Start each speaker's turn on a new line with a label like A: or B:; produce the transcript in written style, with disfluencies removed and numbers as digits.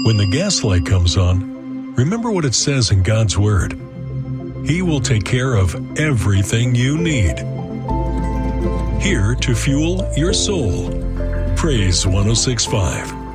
A: When the gas light comes on, remember what it says in God's Word. He will take care of everything you need. Here to fuel your soul. Praise 106.5.